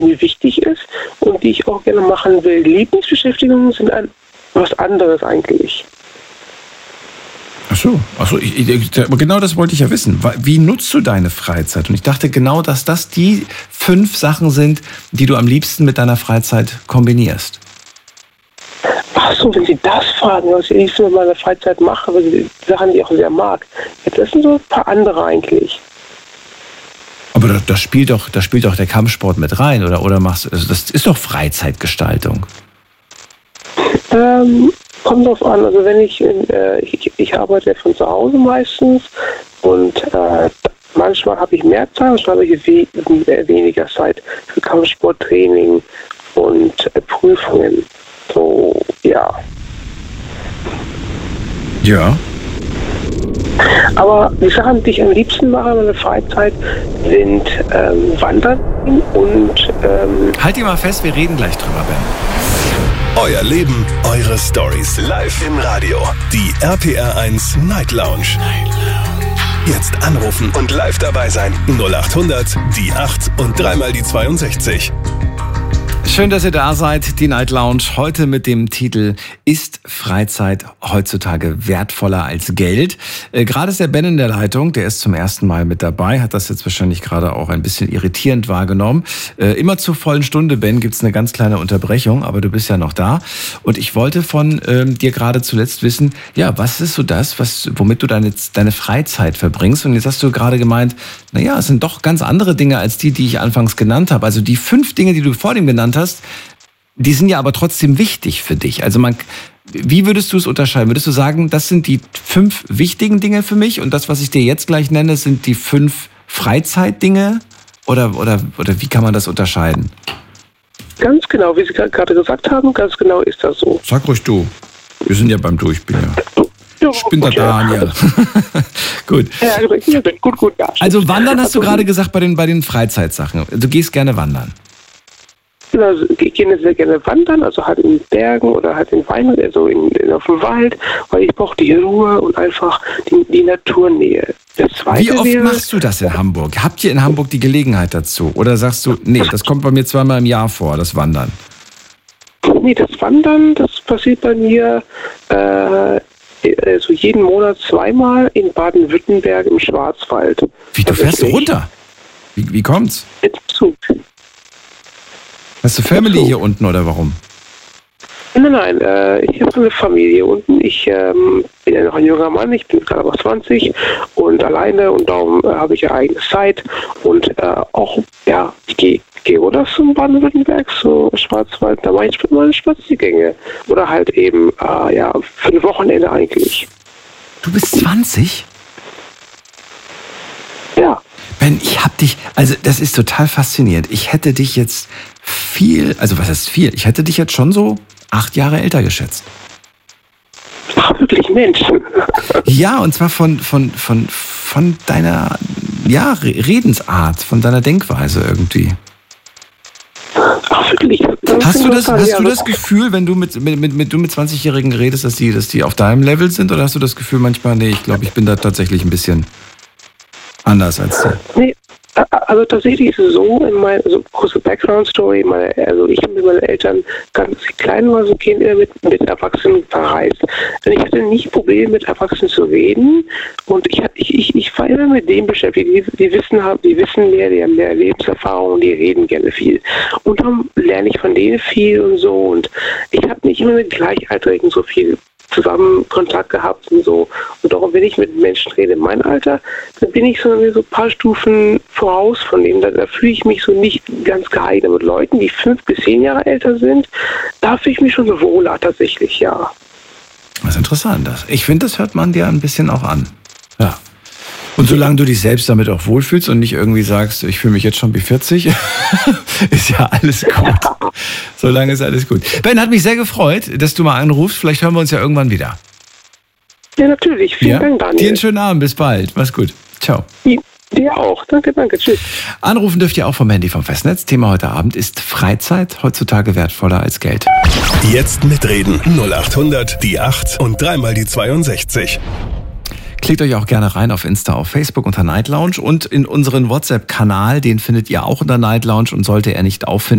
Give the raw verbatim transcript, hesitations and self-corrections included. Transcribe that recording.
mir wichtig ist und die ich auch gerne machen will. Lieblingsbeschäftigungen sind ein, was anderes eigentlich. Ach so, ach so ich, ich, genau das wollte ich ja wissen. Wie nutzt du deine Freizeit? Und ich dachte genau, dass das die fünf Sachen sind, die du am liebsten mit deiner Freizeit kombinierst. Ach so, wenn Sie das fragen, was ich liebsten mit meiner Freizeit mache, weil die Sachen, die ich auch sehr mag. Jetzt das sind so ein paar andere eigentlich. Aber da, da spielt doch, da spielt doch der Kampfsport mit rein, oder? Oder machst du, also das ist doch Freizeitgestaltung. Ähm, kommt drauf an. Also wenn ich, äh, ich, ich arbeite von zu Hause meistens und äh, manchmal habe ich mehr Zeit, manchmal habe ich we weniger Zeit für Kampfsporttraining und äh, Prüfungen. So, ja. Ja. Aber die Sachen, die ich am liebsten mache in meiner Freizeit, sind ähm, Wandern und... Ähm halt dir mal fest, wir reden gleich drüber, Ben. Euer Leben, eure Stories. Live im Radio. Die R P R eins Night Lounge. Jetzt anrufen und live dabei sein. null acht hundert, die acht und dreimal die zweiundsechzig. Schön, dass ihr da seid. Die Night Lounge heute mit dem Titel Ist Freizeit heutzutage wertvoller als Geld? Äh, gerade ist der Ben in der Leitung, der ist zum ersten Mal mit dabei, hat das jetzt wahrscheinlich gerade auch ein bisschen irritierend wahrgenommen. Äh, immer zur vollen Stunde, Ben, gibt's eine ganz kleine Unterbrechung, aber du bist ja noch da. Und ich wollte von ähm, dir gerade zuletzt wissen, ja, was ist so das, was, womit du deine, deine Freizeit verbringst? Und jetzt hast du gerade gemeint, naja, es sind doch ganz andere Dinge als die, die ich anfangs genannt habe. Also die fünf Dinge, die du vor dem genannt hast, die sind ja aber trotzdem wichtig für dich. Also man, wie würdest du es unterscheiden? Würdest du sagen, das sind die fünf wichtigen Dinge für mich und das, was ich dir jetzt gleich nenne, sind die fünf Freizeitdinge? Oder, oder, oder wie kann man das unterscheiden? Ganz genau, wie Sie gerade gesagt haben, ganz genau ist das so. Sag ruhig du. Wir sind ja beim Du, ich bin ja... Ja, ich bin der Daniel. Gut. Ja, gut, gut, ja. Also wandern hast du gerade gesagt bei den, bei den Freizeitsachen. Du gehst gerne wandern. Also, ich gehe sehr gerne wandern, also halt in Bergen oder halt in Wein, also in, in, auf dem Wald, weil ich brauche die Ruhe und einfach die, die Naturnähe. Das Zweite Wie oft wäre, machst du das in Hamburg? Habt ihr in Hamburg die Gelegenheit dazu? Oder sagst du, nee, das kommt bei mir zweimal im Jahr vor, das Wandern? Nee, das Wandern, das passiert bei mir äh, also jeden Monat zweimal in Baden-Württemberg im Schwarzwald. Wie, du fährst runter? Wie, wie kommt's? Mit Zug. Hast du Family hier unten oder warum? Nein, nein, äh, ich habe so eine Familie unten. Ich ähm, bin ja noch ein junger Mann, ich bin gerade aber zwanzig und alleine und darum äh, habe ich ja eigene Zeit und äh, auch, ja, ich gehe geh oder zum Baden-Württemberg, so Schwarzwald, da mache ich meine Spaziergänge oder halt eben, äh, ja, für ein Wochenende eigentlich. Du bist zwanzig? Ja. Ben, ich hab dich, also das ist total faszinierend. Ich hätte dich jetzt viel, also was heißt viel? Ich hätte dich jetzt schon so acht Jahre älter geschätzt. Ach, wirklich Mensch. Ja, und zwar von, von, von, von deiner ja, Redensart, von deiner Denkweise irgendwie. Ach, wirklich. Hast du das, hast du das Gefühl, wenn du mit, mit, mit, mit, du mit zwanzigjährigen redest, dass die, dass die auf deinem Level sind? Oder hast du das Gefühl manchmal, nee, ich glaube, ich bin da tatsächlich ein bisschen anders als die? Nee, also tatsächlich ist es so, in meiner, also kurze Background-Story, meine, also ich habe mit meinen Eltern, ganz klein war so Kind, mit, mit Erwachsenen verreist. Und ich hatte nicht Probleme, mit Erwachsenen zu reden. Und ich, ich, ich, ich war immer mit denen beschäftigt. Die, die, wissen, die wissen mehr, die haben mehr Lebenserfahrung, die reden gerne viel. Und dann lerne ich von denen viel und so. Und ich habe nicht immer mit Gleichaltrigen so viel zusammen Kontakt gehabt und so. Und darum, wenn ich mit Menschen rede in meinem Alter, dann bin ich so, so ein paar Stufen voraus von denen. Da, da fühle ich mich so nicht ganz geeignet. Mit Leuten, die fünf bis zehn Jahre älter sind, da fühle ich mich schon so wohler tatsächlich, ja. Das ist interessant. Das. Ich finde, das hört man dir ein bisschen auch an. Ja. Und solange du dich selbst damit auch wohlfühlst und nicht irgendwie sagst, ich fühle mich jetzt schon wie vierzig, ist ja alles gut. Solange ist alles gut. Ben, hat mich sehr gefreut, dass du mal anrufst. Vielleicht hören wir uns ja irgendwann wieder. Ja, natürlich. Vielen ja? Dank, Daniel. Dir einen schönen Abend. Bis bald. Mach's gut. Ciao. Dir auch. Danke, danke. Tschüss. Anrufen dürft ihr auch vom Handy vom Festnetz. Thema heute Abend ist Freizeit heutzutage wertvoller als Geld. Jetzt mitreden. null acht hundert, die acht und dreimal die zweiundsechzig. Klickt euch auch gerne rein auf Insta, auf Facebook unter Night Lounge und in unseren WhatsApp-Kanal, den findet ihr auch unter Night Lounge und sollte er nicht auffinden,